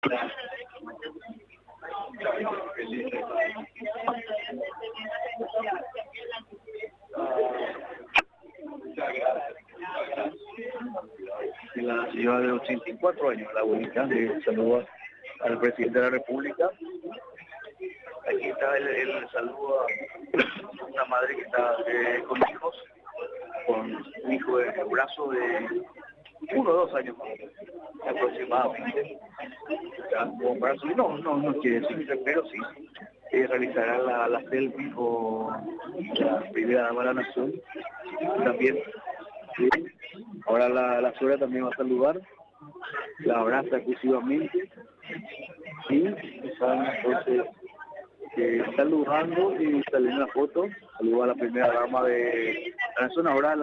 La señora de 84 años, la abuelita, le saluda al presidente de la República. Aquí está el saludo a una madre que está con hijos, con un hijo en el brazo de 1 o 2 años aproximadamente. Como para subir, no quiere decir, pero sí. Realizará la selfie o la primera dama de la nación también. Sí. Ahora la suegra también va a saludar, la abraza exclusivamente y están entonces saludando y saliendo la foto. Saluda a la primera dama de la nación. Ahora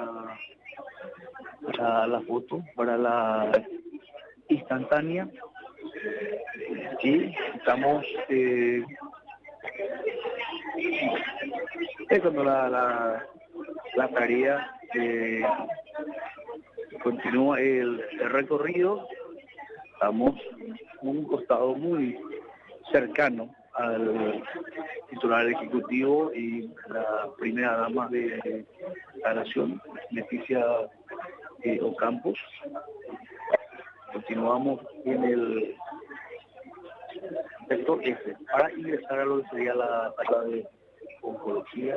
la foto para la instantánea y estamos cuando la tarea continúa el recorrido. Estamos en un costado muy cercano al titular ejecutivo y la primera dama de la nación, Leticia Ocampos. Continuamos en el sector F para ingresar a lo que sería la sala de oncología.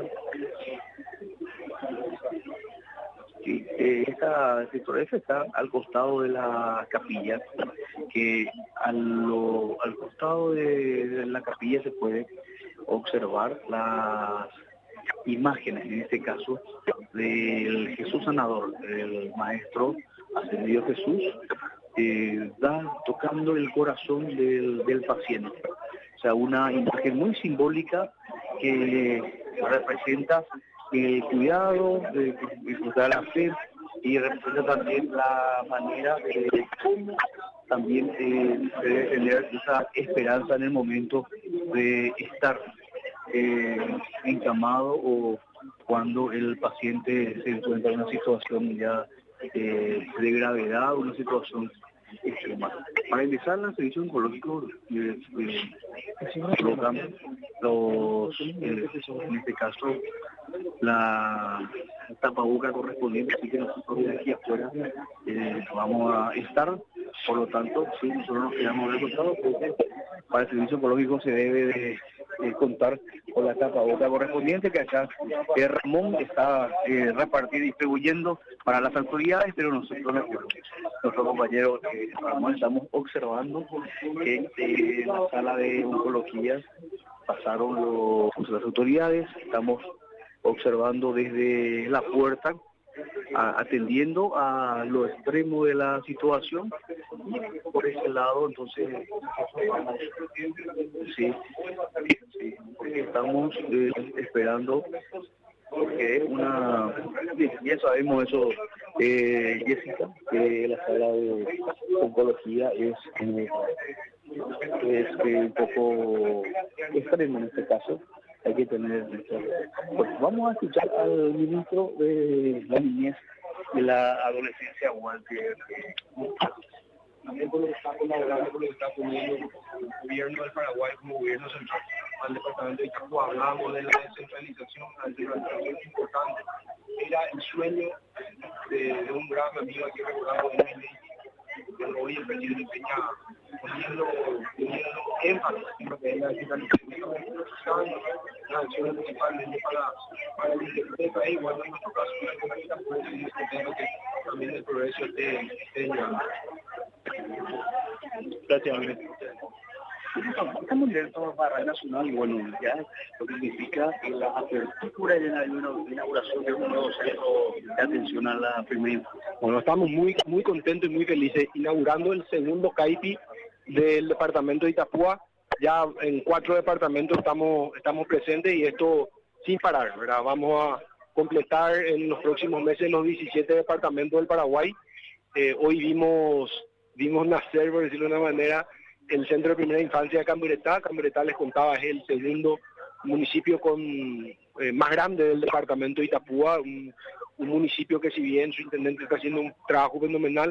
Sí, esta sector F está al costado de la capilla, que al costado de la capilla se puede observar las imágenes, en este caso, del Jesús sanador, el Maestro Ascendido Jesús, tocando el corazón del paciente. O sea, una imagen muy simbólica que representa el cuidado, de disfrutar la fe, y representa también la manera de cómo también debe tener esa esperanza en el momento de estar encamado o cuando el paciente se encuentra en una situación ya de gravedad, una situación extrema. Para ingresar al servicio oncológico colocan en este caso la tapaboca correspondiente, así que nosotros de aquí afuera vamos a estar, por lo tanto, sí, nosotros nos quedamos del costado porque para el servicio oncológico se debe de contar con la tapaboca correspondiente, que acá Ramón está repartiendo y distribuyendo para las autoridades, pero nosotros, nuestro compañero Ramón, estamos observando que en la sala de oncología pasaron las autoridades. Estamos observando desde la puerta, atendiendo a lo extremo de la situación. Por ese lado, entonces, sí, porque estamos esperando, porque ya sabemos eso, Jessica, que la sala de oncología es un poco extremo en este caso. Hay que tener... Pues vamos a escuchar al ministro de la niñez y la adolescencia, Walter. También por lo que está colaborando, por lo que está poniendo el gobierno del Paraguay como gobierno central al departamento de Itapúa. Hablamos de la descentralización, la descentralización es importante. Era el sueño de un gran amigo aquí recordando de mi ley, que hoy el presidente Peña poniendo énfasis en lo que es la descentralización, la acción principalmente para el interior del país, igual en nuestro caso, la Itapúa, y espero que también el progreso esté llegando. Gracias. Estamos dentro de Barra Nacional y bueno, ya lo que significa la apertura y la inauguración de un nuevo centro de atención a la primera infancia. Bueno, estamos muy contentos y muy felices inaugurando el segundo CAIPI del departamento de Itapúa. Ya en 4 departamentos estamos presentes y esto sin parar, ¿verdad? Vamos a completar en los próximos meses los 17 departamentos del Paraguay. Hoy vimos nacer, por decirlo de una manera, el centro de primera infancia de Camburetá. Camburetá, les contaba, es el segundo municipio más grande del departamento de Itapúa, un municipio que, si bien su intendente está haciendo un trabajo fenomenal,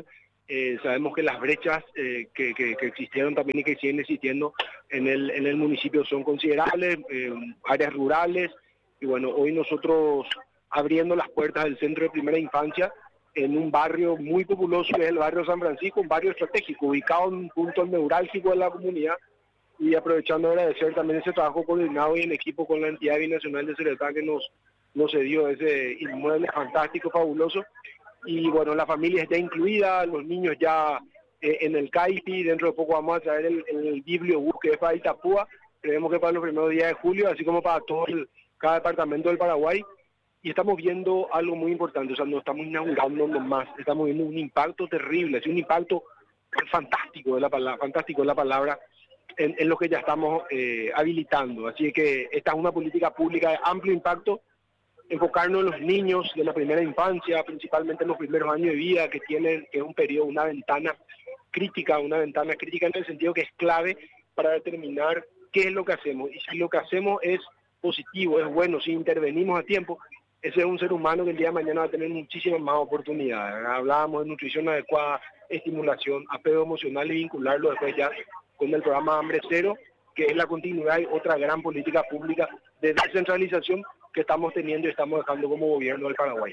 Sabemos que las brechas que existieron también y que siguen existiendo en el municipio son considerables, áreas rurales, y bueno, hoy nosotros abriendo las puertas del centro de primera infancia en un barrio muy populoso, que es el barrio San Francisco, un barrio estratégico, ubicado en un punto neurálgico de la comunidad, y aprovechando de agradecer también ese trabajo coordinado y en equipo con la entidad binacional de Ceretá que nos cedió ese inmueble fantástico, fabuloso. Y bueno, la familia está incluida, los niños ya en el CAIPI, dentro de poco vamos a traer el bibliobús que es para Itapúa, creemos que para los primeros días de julio, así como para cada departamento del Paraguay, y estamos viendo algo muy importante, o sea, no estamos inaugurando nomás, estamos viendo un impacto terrible, es un impacto fantástico de la palabra, en lo que ya estamos habilitando, así que esta es una política pública de amplio impacto, enfocarnos en los niños de la primera infancia, principalmente en los primeros años de vida, que es un periodo, una ventana crítica en el sentido que es clave para determinar qué es lo que hacemos, y si lo que hacemos es positivo, es bueno, si intervenimos a tiempo, ese es un ser humano que el día de mañana va a tener muchísimas más oportunidades. Hablábamos de nutrición adecuada, estimulación, apego emocional y vincularlo después ya con el programa Hambre Cero, que es la continuidad y otra gran política pública de descentralización que estamos teniendo y estamos dejando como gobierno del Paraguay.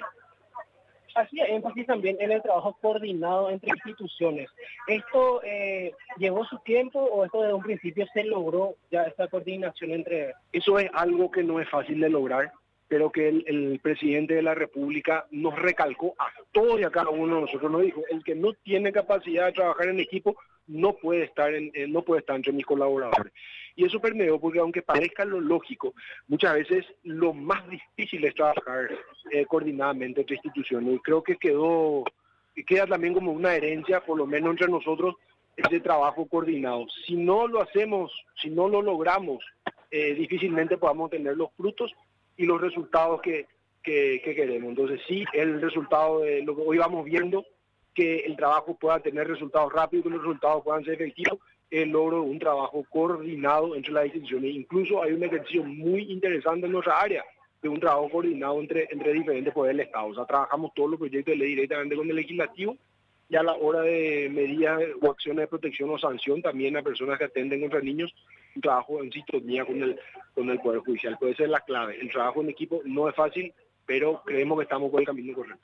Hacía énfasis también en el trabajo coordinado entre instituciones. ¿Esto llevó su tiempo o esto desde un principio se logró ya esta coordinación entre...? Eso es algo que no es fácil de lograr, pero que el presidente de la República nos recalcó a todos y a cada uno de nosotros, nos dijo, el que no tiene capacidad de trabajar en equipo no puede estar entre mis colaboradores. Y eso permeó porque aunque parezca lo lógico, muchas veces lo más difícil es trabajar coordinadamente entre instituciones. Y creo que queda también como una herencia, por lo menos entre nosotros, ese trabajo coordinado. Si no lo hacemos, si no lo logramos, difícilmente podamos tener los frutos y los resultados que queremos. Entonces sí, el resultado de lo que hoy vamos viendo, que el trabajo pueda tener resultados rápidos, que los resultados puedan ser efectivos, el logro de un trabajo coordinado entre las instituciones. Incluso hay un ejercicio muy interesante en nuestra área, de un trabajo coordinado entre diferentes poderes del Estado. O sea, trabajamos todos los proyectos de ley directamente con el legislativo, y a la hora de medidas o acciones de protección o sanción también a personas que atenden contra niños, un trabajo en sintonía con el Poder Judicial. Puede ser la clave. El trabajo en equipo no es fácil, pero creemos que estamos por el camino correcto.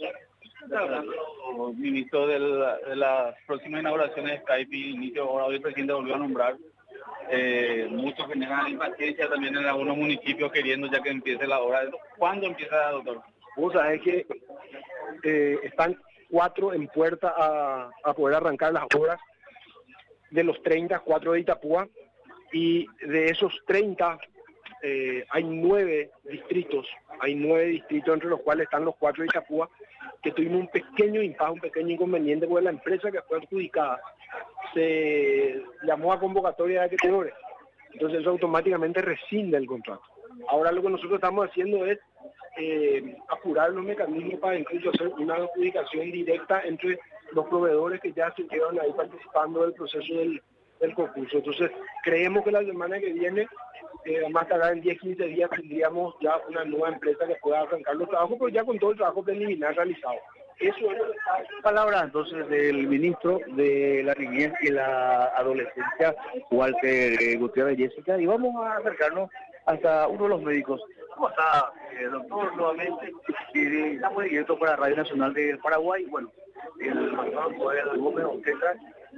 Ministro, de las próximas inauguraciones de Skype y inicio, ahora hoy el presidente volvió a nombrar, muchos generan impaciencia también en algunos municipios queriendo ya que empiece la obra. ¿Cuándo empieza, doctor? Vos sabés que están 4 en puerta a poder arrancar las obras. De los 30, 4 de Itapúa, y de esos 30 hay 9 distritos entre los cuales están los 4 de Itapúa, que tuvimos un pequeño impasse, un pequeño inconveniente, porque la empresa que fue adjudicada se llamó a convocatoria de acreedores, entonces eso automáticamente rescinde el contrato. Ahora lo que nosotros estamos haciendo es apurar los mecanismos para incluso hacer una adjudicación directa entre los proveedores que ya estuvieron ahí participando del proceso del concurso. Entonces creemos que la semana que viene, más tardar en 10-15 días, tendríamos ya una nueva empresa que pueda arrancar los trabajos, pero ya con todo el trabajo preliminar realizado. Eso es palabras entonces del ministro de la Niñez y la Adolescencia, Walter Gutiérrez Jessica, y vamos a acercarnos hasta uno de los médicos. ¿Cómo está, doctor? Nuevamente, estamos directos para Radio Nacional del Paraguay. Bueno, el doctor Joel Gómez Ortega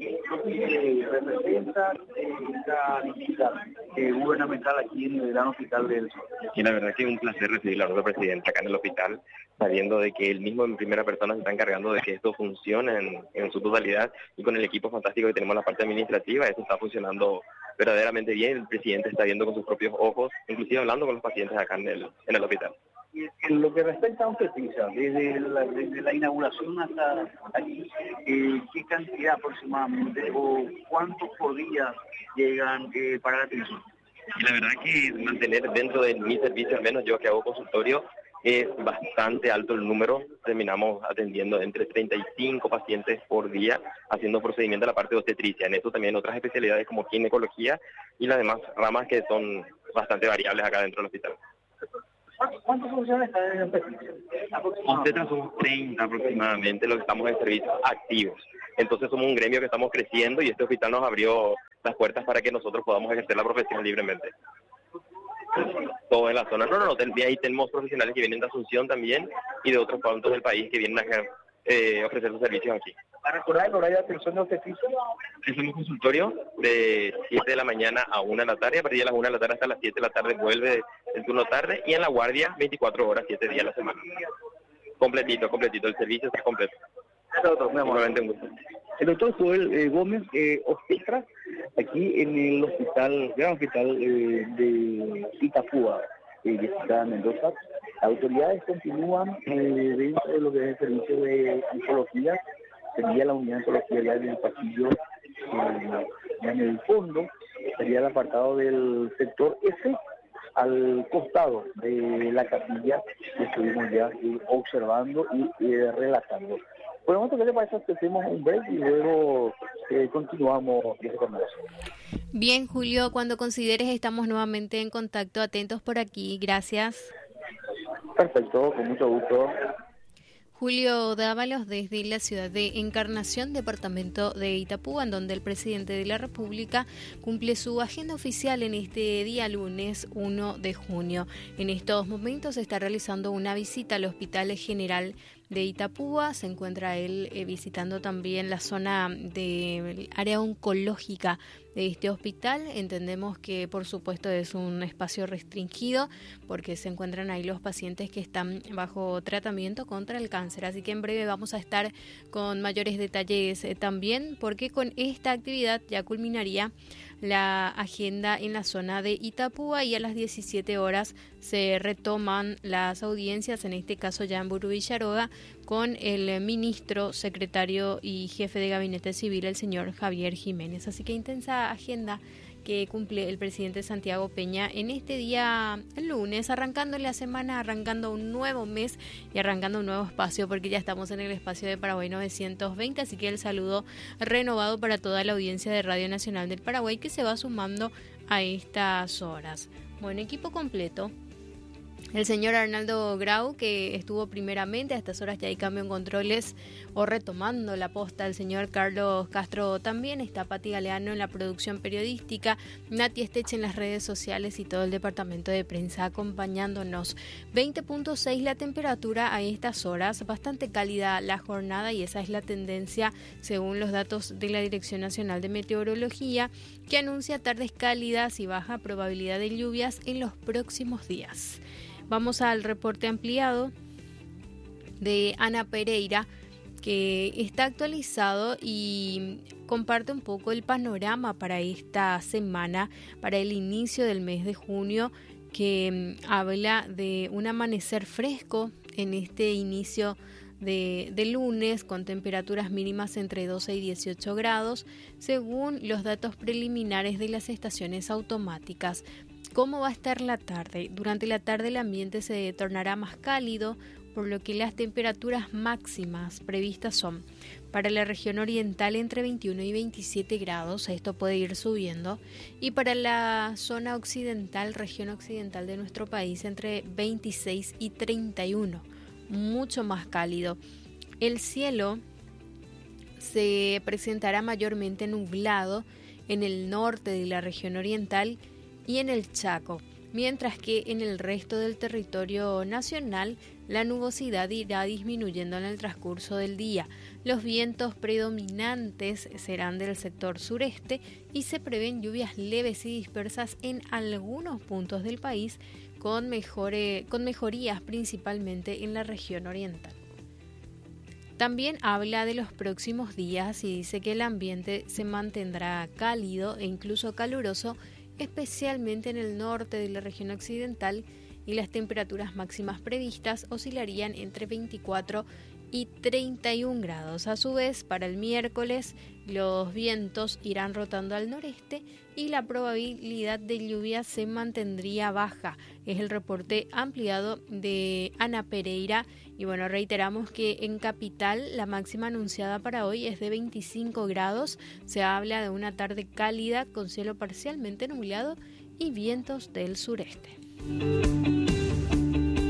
representa esta visita gubernamental aquí en el Gran Hospital del Sur. Y la verdad que es un placer recibir la nueva presidenta acá en el hospital, sabiendo de que él mismo en primera persona se está encargando de que esto funcione en su totalidad, y con el equipo fantástico que tenemos en la parte administrativa, esto está funcionando verdaderamente bien. El presidente está viendo con sus propios ojos, inclusive hablando con los pacientes acá en el hospital. En lo que respecta a obstetricia, desde la inauguración hasta aquí, ¿qué cantidad aproximadamente o cuántos por día llegan para la atención? Y la verdad que mantener dentro de mi servicio, al menos yo que hago consultorio, es bastante alto el número. Terminamos atendiendo entre 35 pacientes por día, haciendo procedimiento a la parte de obstetricia. En esto también otras especialidades como ginecología y las demás ramas que son bastante variables acá dentro del hospital. ¿Cuántas soluciones están en el servicio? Nosotros somos 30 aproximadamente los que estamos en servicios activos. Entonces somos un gremio que estamos creciendo y este hospital nos abrió las puertas para que nosotros podamos ejercer la profesión libremente. Todo en la zona. No, ahí tenemos profesionales que vienen de Asunción también y de otros puntos del país que vienen a ofrecer sus servicios aquí. ¿Para recordar el horario de atención de obstetricia? Es un consultorio de 7 de la mañana a 1 de la tarde, a partir de las 1 de la tarde hasta las 7 de la tarde vuelve el turno tarde, y en la guardia 24 horas, 7 días a la semana. Completito, el servicio está completo. Nuevamente un gusto. El doctor Joel Gómez, obstetra, aquí en el gran hospital de Itapúa, de Ciudad Mendoza. Las autoridades continúan dentro de lo que es el servicio de oncología. Sería la unidad de oncología ya en el pasillo, ya en el fondo, sería el apartado del sector F, al costado de la capilla que estuvimos ya observando y relatando. Por el momento, ¿qué le parece? Hacemos un break y luego continuamos esta conversación. Bien, Julio, cuando consideres estamos nuevamente en contacto, atentos por aquí, gracias. Perfecto, con mucho gusto. Julio Dávalos desde la ciudad de Encarnación, departamento de Itapúa, en donde el presidente de la República cumple su agenda oficial en este día lunes 1 de junio. En estos momentos se está realizando una visita al Hospital General de Itapúa. Se encuentra él visitando también la zona del área oncológica de este hospital. Entendemos que por supuesto es un espacio restringido porque se encuentran ahí los pacientes que están bajo tratamiento contra el cáncer, así que en breve vamos a estar con mayores detalles también, porque con esta actividad ya culminaría la agenda en la zona de Itapúa y a las 17 horas se retoman las audiencias, en este caso ya en Burú Villaroga, con el ministro, secretario y jefe de gabinete civil, el señor Javier Jiménez. Así que intensa agenda que cumple el presidente Santiago Peña en este día lunes, arrancando la semana, arrancando un nuevo mes y arrancando un nuevo espacio, porque ya estamos en el espacio de Paraguay 920, así que el saludo renovado para toda la audiencia de Radio Nacional del Paraguay que se va sumando a estas horas. Bueno, equipo completo. El señor Arnaldo Grau, que estuvo primeramente, a estas horas ya hay cambio en controles o retomando la posta. El señor Carlos Castro también, está Pati Galeano en la producción periodística, Nati Estech en las redes sociales y todo el departamento de prensa acompañándonos. 20.6 la temperatura a estas horas, bastante cálida la jornada y esa es la tendencia según los datos de la Dirección Nacional de Meteorología, que anuncia tardes cálidas y baja probabilidad de lluvias en los próximos días. Vamos al reporte ampliado de Ana Pereira, que está actualizado y comparte un poco el panorama para esta semana, para el inicio del mes de junio, que habla de un amanecer fresco en este inicio de lunes, con temperaturas mínimas entre 12 y 18 grados, según los datos preliminares de las estaciones automáticas. ¿Cómo va a estar la tarde? Durante la tarde el ambiente se tornará más cálido, por lo que las temperaturas máximas previstas son para la región oriental entre 21 y 27 grados, esto puede ir subiendo, y para la zona occidental, región occidental de nuestro país, entre 26 y 31, mucho más cálido. El cielo se presentará mayormente nublado en el norte de la región oriental y en el Chaco, mientras que en el resto del territorio nacional la nubosidad irá disminuyendo en el transcurso del día. Los vientos predominantes serán del sector sureste y se prevén lluvias leves y dispersas en algunos puntos del país, con mejorías principalmente en la región oriental. También habla de los próximos días y dice que el ambiente se mantendrá cálido e incluso caluroso, especialmente en el norte de la región occidental, y las temperaturas máximas previstas oscilarían entre 24 y 31 grados. A su vez, para el miércoles, los vientos irán rotando al noreste y la probabilidad de lluvia se mantendría baja. Es el reporte ampliado de Ana Pereira. Y bueno, reiteramos que en Capital la máxima anunciada para hoy es de 25 grados. Se habla de una tarde cálida con cielo parcialmente nublado y vientos del sureste.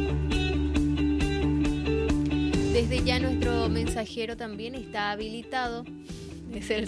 Desde ya nuestro mensajero también está habilitado. Es el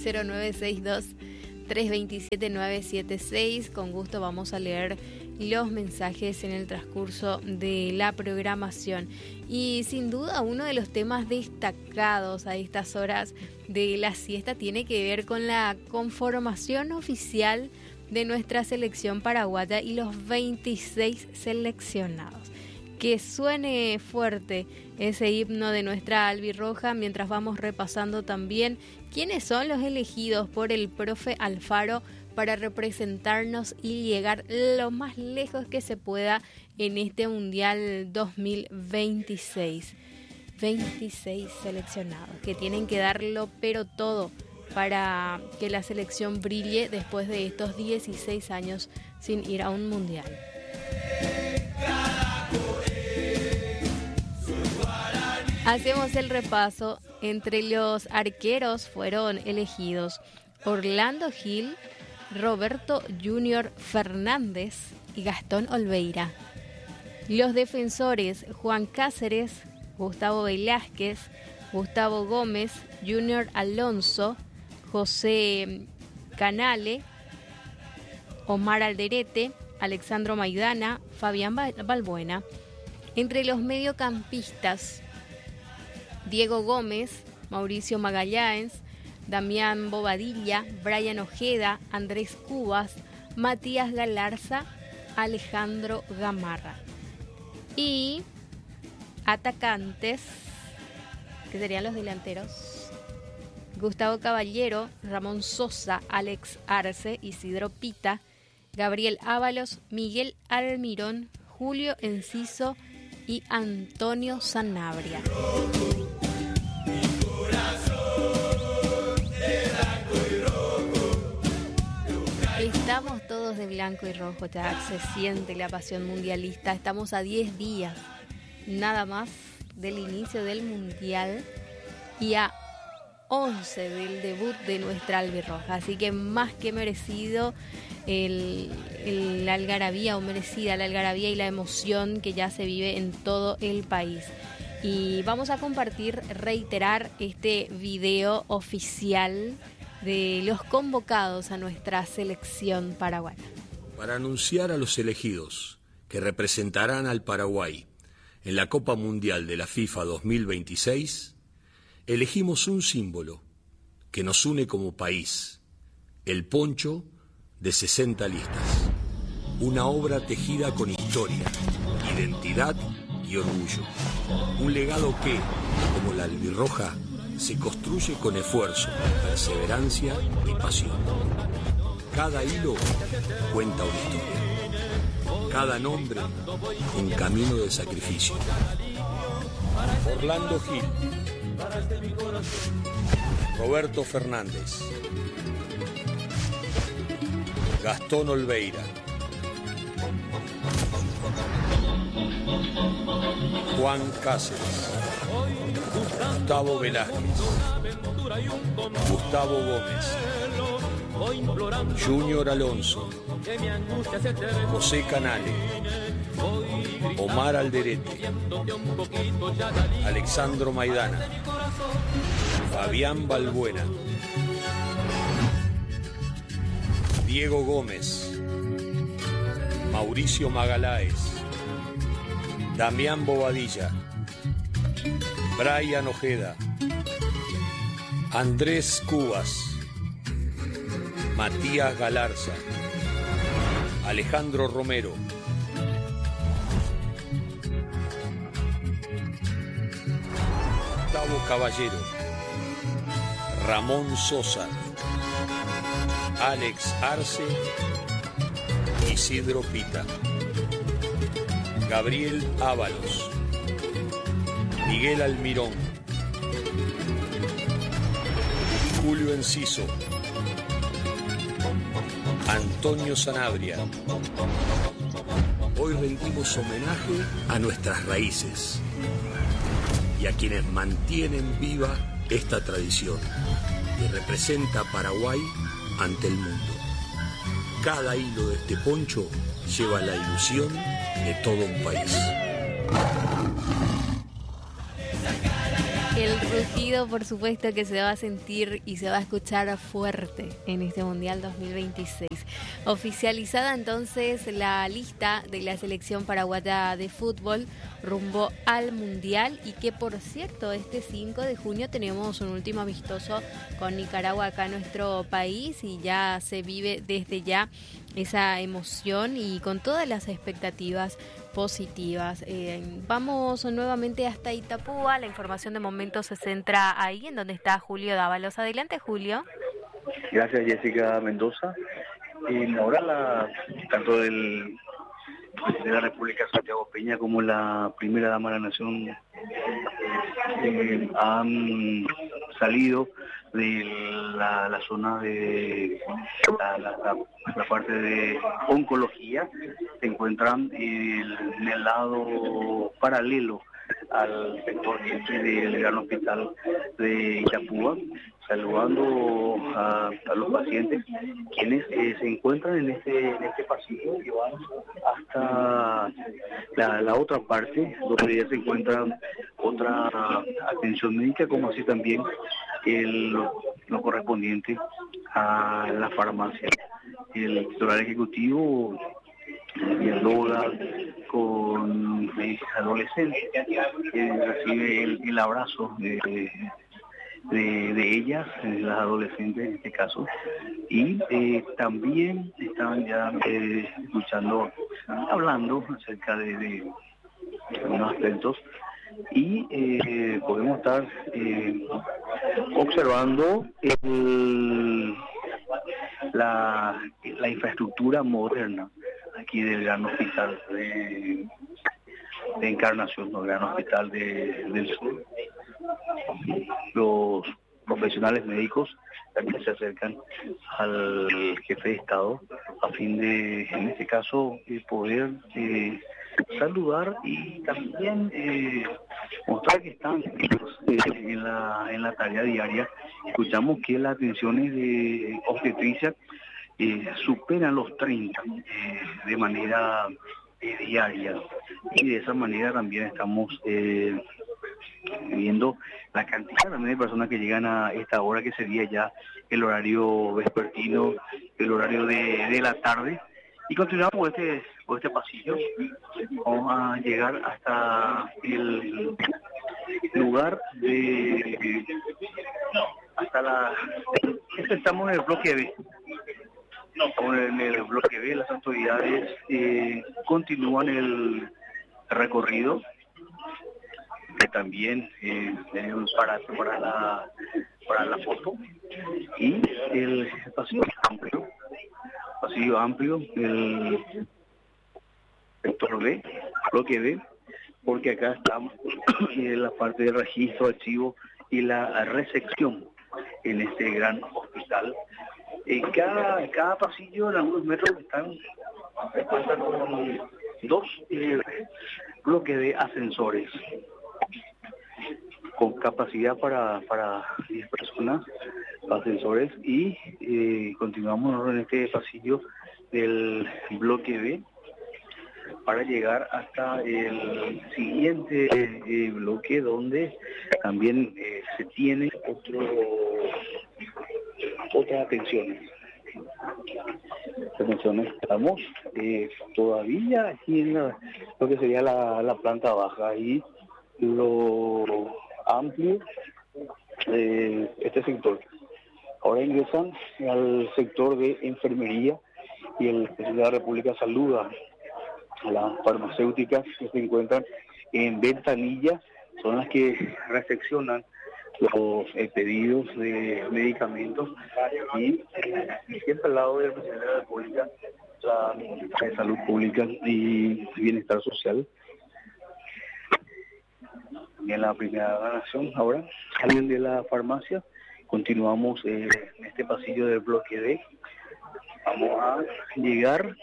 0962-327-976. Con gusto vamos a leer los mensajes en el transcurso de la programación. Y sin duda uno de los temas destacados a estas horas de la siesta tiene que ver con la conformación oficial de nuestra selección paraguaya y los 26 seleccionados. Que suene fuerte ese himno de nuestra albirroja mientras vamos repasando también quiénes son los elegidos por el profe Alfaro para representarnos y llegar lo más lejos que se pueda en este Mundial 2026. 26 seleccionados que tienen que darlo pero todo para que la selección brille después de estos 16 años sin ir a un Mundial. Hacemos el repaso. Entre los arqueros fueron elegidos Orlando Gil, Roberto Junior Fernández y Gastón Olveira. Los defensores Juan Cáceres, Gustavo Velázquez, Gustavo Gómez, Junior Alonso, José Canale, Omar Alderete, Alexandro Maidana, Fabián Balbuena. Entre los mediocampistas, Diego Gómez, Mauricio Magallanes, Damián Bobadilla, Brian Ojeda, Andrés Cubas, Matías Galarza, Alejandro Gamarra. Y atacantes, que serían los delanteros, Gustavo Caballero, Ramón Sosa, Alex Arce, Isidro Pita, Gabriel Ábalos, Miguel Almirón, Julio Enciso y Antonio Sanabria. Estamos todos de blanco y rojo, ya se siente la pasión mundialista. Estamos a 10 días nada más del inicio del Mundial y a 11 del debut de nuestra albirroja. Así que más que merecido la algarabía, o merecida la algarabía y la emoción que ya se vive en todo el país. Y vamos a compartir, reiterar este video oficial de los convocados a nuestra selección paraguaya. Para anunciar a los elegidos que representarán al Paraguay en la Copa Mundial de la FIFA 2026, elegimos un símbolo que nos une como país, el poncho de 60 listas, una obra tejida con historia, identidad y orgullo, un legado que, como la albirroja, se construye con esfuerzo, perseverancia y pasión. Cada hilo cuenta una historia, cada nombre un camino de sacrificio. Orlando Gil, Roberto Fernández, Gastón Olveira, Juan Cáceres, Gustavo Velázquez, Gustavo Gómez, Junior Alonso, José Canale, Omar Alderete, Alexandro Maidana, Fabián Balbuena, Diego Gómez, Mauricio Magallanes, Damián Bobadilla, Brian Ojeda, Andrés Cubas, Matías Galarza, Alejandro Romero, Gustavo Caballero, Ramón Sosa, Alex Arce, Isidro Pita, Gabriel Ábalos, Miguel Almirón, Julio Enciso, Antonio Sanabria. Hoy rendimos homenaje a nuestras raíces y a quienes mantienen viva esta tradición que representa a Paraguay ante el mundo. Cada hilo de este poncho lleva la ilusión de todo un país. El rugido, por supuesto, que se va a sentir y se va a escuchar fuerte en este Mundial 2026. Oficializada entonces la lista de la selección paraguaya de fútbol rumbo al Mundial, y que, por cierto, este 5 de junio tenemos un último amistoso con Nicaragua acá en nuestro país, y ya se vive desde ya esa emoción y con todas las expectativas positivas. Vamos nuevamente hasta Itapúa. La información de momento se centra ahí, en donde está Julio Dávalos. Adelante, Julio. Gracias, Jessica Mendoza. Ahora tanto de la República Santiago Peña como la primera dama de la Nación han salido de la zona de la parte de oncología. Se encuentran en el lado paralelo al sector del Gran Hospital de Itapúa, saludando a los pacientes, quienes se encuentran en este pasillo y van hasta la otra parte, donde ya se encuentra otra atención médica, como así también lo correspondiente a la farmacia. El titular ejecutivo dialoga con adolescentes, recibe el abrazo de ellas, las adolescentes en este caso, y también están ya hablando acerca de algunos aspectos, y podemos estar observando la infraestructura moderna aquí del Gran Hospital de Encarnación, el Gran Hospital del Sur. Los profesionales médicos también se acercan al jefe de Estado a fin de, en este caso, poder saludar y también mostrar que están en la tarea diaria. Escuchamos que las atenciones de obstetricia superan los 30 de manera diaria, y de esa manera también estamos viendo la cantidad también de personas que llegan a esta hora, que sería ya el horario vespertino, el horario de la tarde. Y continuamos por este pasillo. Vamos a llegar hasta el lugar estamos en el bloque B. Estamos en el bloque B. Las autoridades continúan el recorrido, que también tenemos para la foto, y el pasillo amplio, el sector B, bloque B, porque acá estamos en la parte de registro, archivo y la recepción en este gran hospital. Cada pasillo, en algunos metros, se cuentan con 2 bloques de ascensores con capacidad para 10 personas, ascensores, y continuamos en este pasillo del bloque B para llegar hasta el siguiente bloque, donde también se tiene otras atenciones. Estamos todavía aquí en lo que sería la planta baja, y lo amplio este sector. Ahora ingresan al sector de enfermería, y el presidente de la República saluda a las farmacéuticas que se encuentran en ventanilla, son las que recepcionan los pedidos de medicamentos, y siempre al lado del presidente de la República, la Ministra de Salud Pública y Bienestar Social. En la primera nación, ahora salen de la farmacia, continuamos en este pasillo del bloque D. Vamos a llegar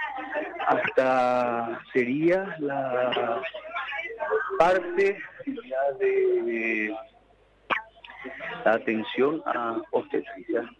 hasta, sería la parte de la atención a obstetricia.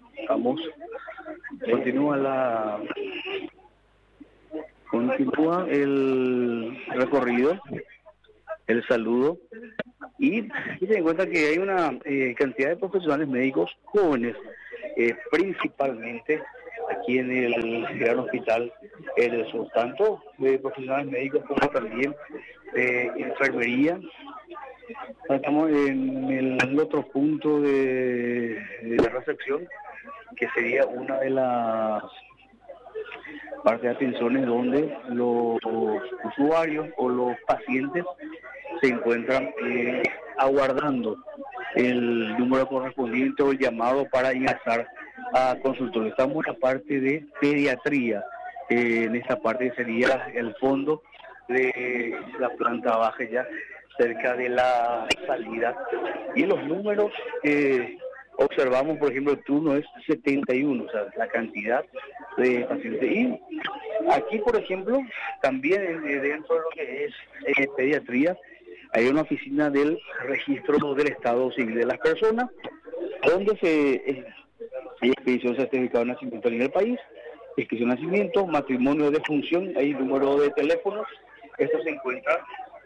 Continúa el recorrido, el saludo Y ten en cuenta que hay una cantidad de profesionales médicos jóvenes, principalmente aquí en el gran hospital del sur, tanto de profesionales médicos como también de enfermería. Estamos en el otro punto de la recepción, que sería una de las partes de atenciones donde los usuarios o los pacientes se encuentran aguardando el número correspondiente o el llamado para ingresar a consultorio. Estamos en la parte de pediatría, en esta parte sería el fondo de la planta baja, ya cerca de la salida. Y los números que observamos, por ejemplo, el turno es 71, o sea, la cantidad de pacientes. Y aquí, por ejemplo, también dentro de lo que es pediatría, hay una oficina del registro del estado civil de las personas, donde hay expedición de certificado de nacimiento en el país, inscripción de nacimiento, matrimonio de función, hay número de teléfonos. Esto se encuentra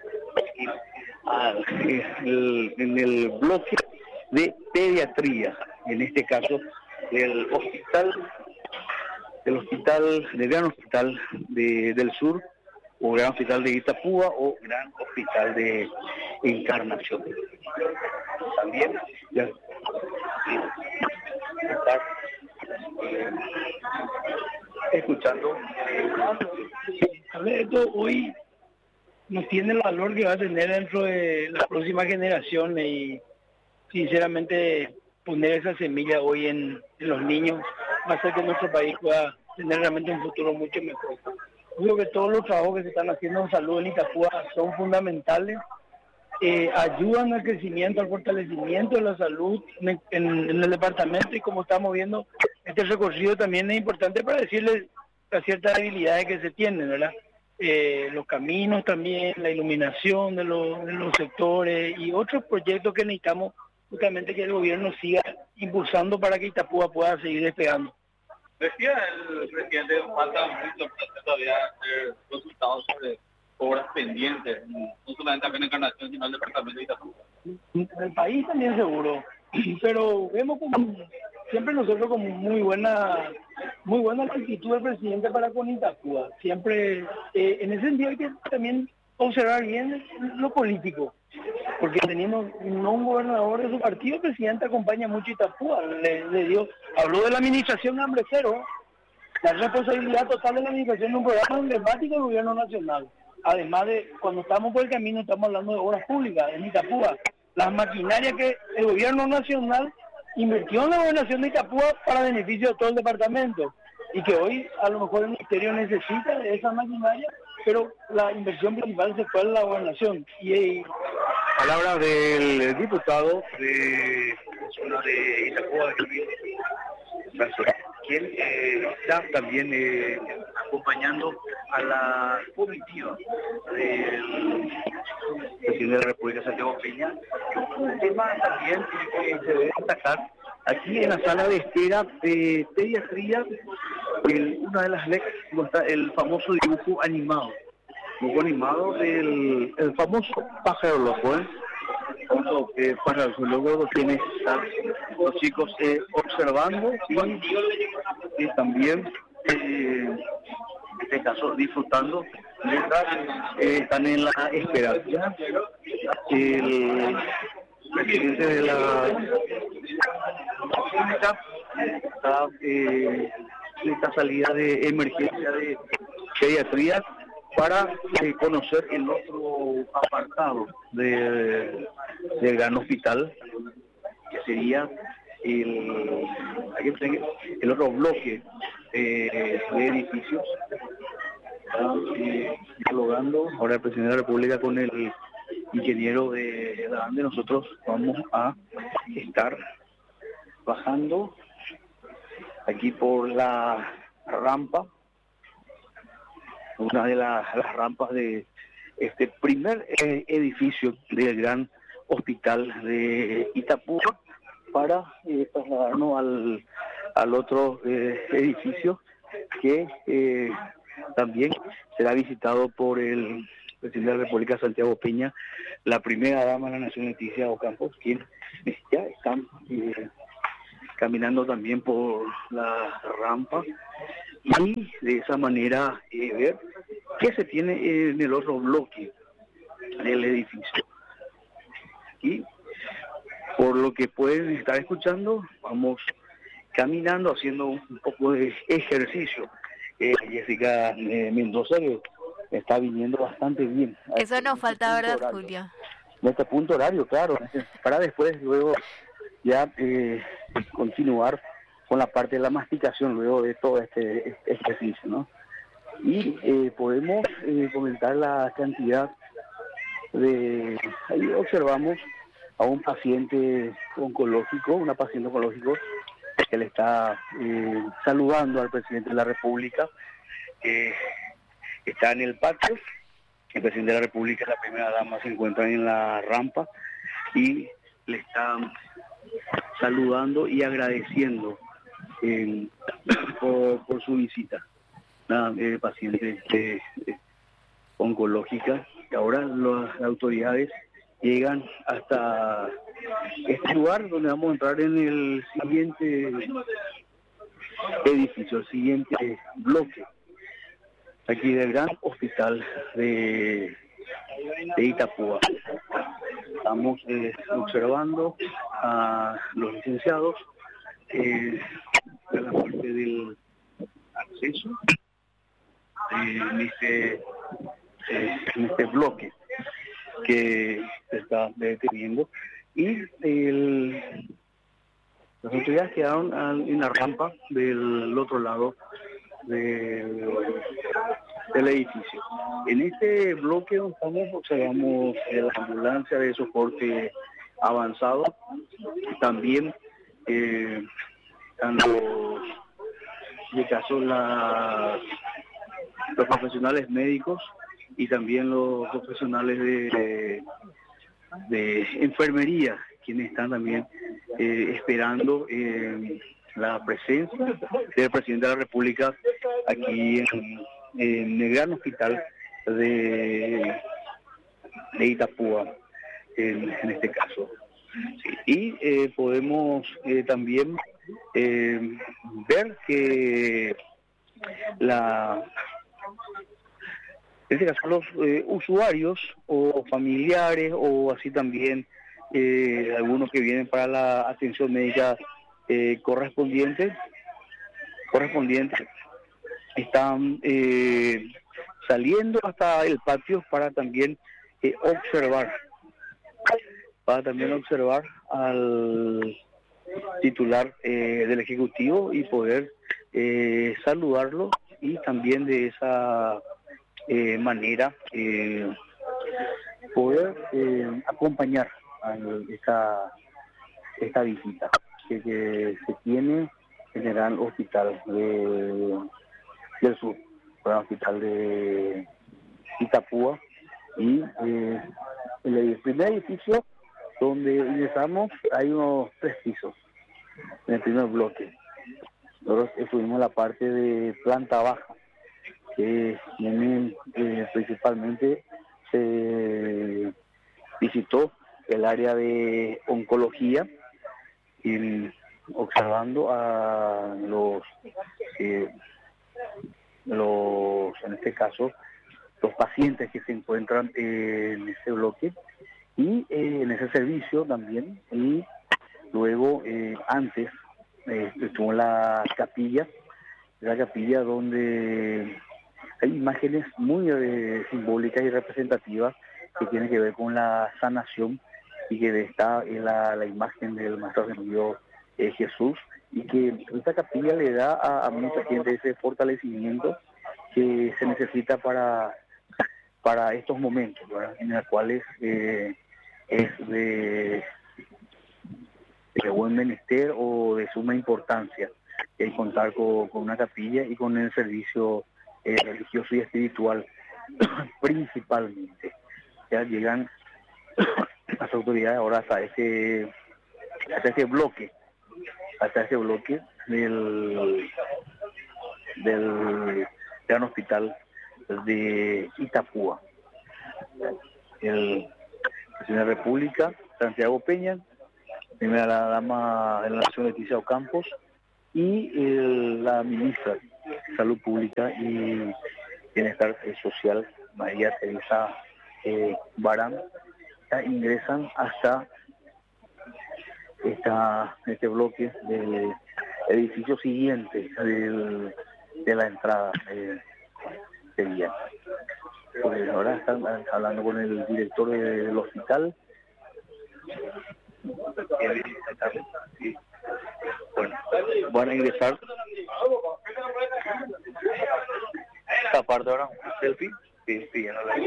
en el bloque de pediatría, en este caso del Gran Hospital del Sur, o Gran Hospital de Itapúa, o Gran Hospital de Encarnación. También ya estar escuchando. Esto hoy no tiene el valor que va a tener dentro de las próximas generaciones, y sinceramente poner esa semilla hoy en los niños va a hacer que nuestro país pueda tener realmente un futuro mucho mejor. Creo que todos los trabajos que se están haciendo en salud en Itapúa son fundamentales, ayudan al crecimiento, al fortalecimiento de la salud en el departamento, y como estamos viendo, este recorrido también es importante para decirles las ciertas debilidades que se tienen, ¿verdad? Los caminos también, la iluminación de los sectores y otros proyectos que necesitamos justamente que el gobierno siga impulsando para que Itapúa pueda seguir despegando. Decía el presidente, falta mucho todavía resultados sobre obras pendientes, no solamente acá en Encarnación, sino en el departamento de Itapúa. En el país también seguro, pero vemos como siempre nosotros como muy buena actitud del presidente para con Itapúa. Siempre, en ese sentido hay que también observar bien lo político, porque teniendo un gobernador de su partido, el presidente acompaña mucho a Itapúa, habló de la administración hambre cero, la responsabilidad total de la administración de un programa emblemático del gobierno nacional. Además de, cuando estamos por el camino, estamos hablando de obras públicas en Itapúa, las maquinarias que el gobierno nacional invirtió en la gobernación de Itapúa para beneficio de todo el departamento, y que hoy a lo mejor el ministerio necesita de esa maquinaria, pero la inversión principal se fue a la gobernación. Y palabra del diputado de Itapúa, quien está también acompañando a la comitiva del presidente de la República, Santiago Peña. Un tema también que se debe destacar aquí en la sala de espera de pediatría, una de las leyes, el famoso dibujo animado del el famoso pájaro loco, pájaro loco, tiene los chicos observando y también en este caso disfrutando mientras están en la espera. El presidente de la República está en esta salida de emergencia de pediatría para conocer el otro apartado del gran hospital, que sería el otro bloque de edificios. Dialogando ahora el presidente de la República con el ingeniero de la ANDE. Nosotros vamos a estar bajando aquí por la rampa, una de las rampas de este primer edificio del gran hospital de Itapúa, para trasladarnos al otro edificio que también será visitado por el presidente de la República, Santiago Peña, la primera dama de la Nación, Leticia Ocampo, quien ya están caminando también por la rampa y de esa manera ver qué se tiene en el otro bloque del edificio. Y por lo que pueden estar escuchando, vamos caminando, haciendo un poco de ejercicio. Jessica Mendoza, que está viniendo bastante bien. Eso nos falta, ¿verdad, Julio? En este punto horario, claro, para después, luego ya continuar con la parte de la masticación, luego de todo este ejercicio, ¿no? Y podemos comentar la cantidad de... Ahí observamos a un paciente oncológico, una paciente oncológico, que le está saludando al presidente de la República. Está en el patio, el presidente de la República y la primera dama se encuentran en la rampa y le están saludando y agradeciendo por su visita. Una paciente oncológica, y ahora las autoridades llegan hasta este lugar donde vamos a entrar en el siguiente edificio, el siguiente bloque, aquí del gran hospital de Itapúa. Estamos observando a los licenciados en la parte del acceso en este bloque que se está deteniendo, y las autoridades quedaron en la rampa del otro lado del edificio. En este bloque donde estamos observamos la ambulancia de soporte avanzado, también están los profesionales médicos y también los profesionales de enfermería, quienes están también esperando la presencia del presidente de la República aquí en el gran hospital de Itapúa, en este caso. Sí, y podemos también ver que en este caso los usuarios o familiares o así también algunos que vienen para la atención médica correspondiente están saliendo hasta el patio para también observar al titular del Ejecutivo y poder saludarlo, y también de esa manera poder acompañar a esta visita que se tiene en el Gran Hospital del Sur, el Hospital de Itapúa, y el primer edificio donde ingresamos hay unos 3 pisos en el primer bloque. Nosotros estuvimos en la parte de planta baja, que principalmente se visitó el área de oncología, y observando a en este caso, los pacientes que se encuentran en ese bloque y en ese servicio también. Y luego antes estuvo la capilla donde hay imágenes muy simbólicas y representativas que tienen que ver con la sanación, y que está en la imagen del Maestro Ascendido Jesús, y que esta capilla le da a mucha gente ese fortalecimiento que se necesita para estos momentos, ¿verdad?, en los cuales es de buen menester o de suma importancia contar con una capilla y con el servicio religioso y espiritual principalmente. Ya llegan las autoridades ahora hasta ese bloque del Gran Hospital de Itapúa. el presidente de la República, Santiago Peña, primera dama de la Nación, Leticia Ocampos, y la ministra de Salud Pública y Bienestar Social, María Teresa Barán, ingresan hasta este bloque del edificio siguiente de la entrada de Villa. Pues ahora están hablando con el director del hospital. Sí. Bueno, van a ingresar. Esta parte ahora, un selfie, pidiéndole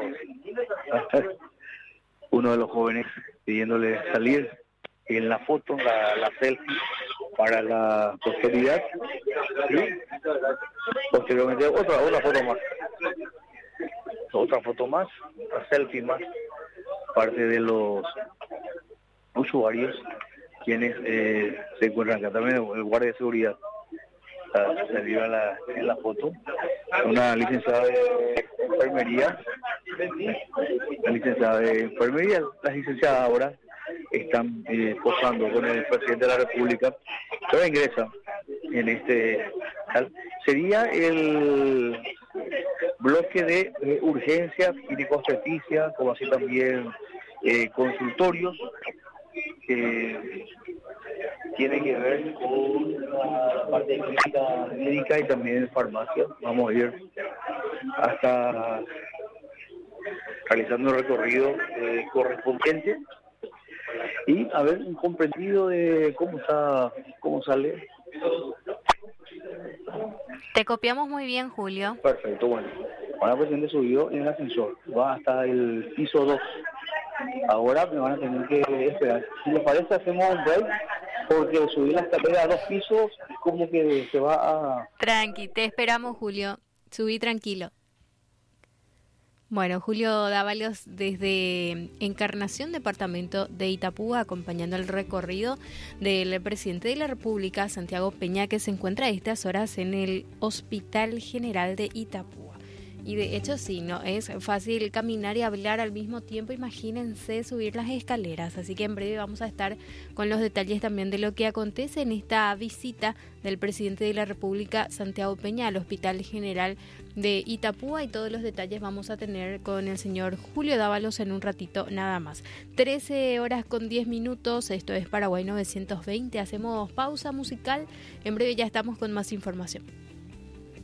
uno de los jóvenes pidiéndole salir en la foto, la selfie para la posteridad. Y posteriormente otra foto más, otra selfie más, parte de los usuarios quienes se encuentran acá. También el guardia de seguridad salió en la foto, una licenciada de enfermería, las licenciadas ahora están posando con el presidente de la República, pero ingresa en este sería el bloque de urgencias ginecobsteticias, como así también consultorios que tiene que ver con la parte clínica médica y también farmacia. Vamos a ir hasta realizando el recorrido correspondiente y a ver un comprendido de cómo sale. Te copiamos muy bien, Julio. Perfecto, bueno. Ahora el presidente subió en el ascensor, va hasta el piso 2. Ahora me van a tener que esperar. Si les parece, hacemos un break, porque subir la escalera a 2 pisos como que se va a... Tranqui, te esperamos, Julio. Subí tranquilo. Bueno, Julio Dávalos desde Encarnación, departamento de Itapúa, acompañando el recorrido del presidente de la República, Santiago Peña, que se encuentra a estas horas en el Hospital General de Itapúa. Y de hecho sí, no es fácil caminar y hablar al mismo tiempo, imagínense subir las escaleras, así que en breve vamos a estar con los detalles también de lo que acontece en esta visita del presidente de la República, Santiago Peña, al Hospital General de Itapúa, y todos los detalles vamos a tener con el señor Julio Dávalos en un ratito nada más. 13:10, esto es Paraguay 920, hacemos pausa musical, en breve ya estamos con más información.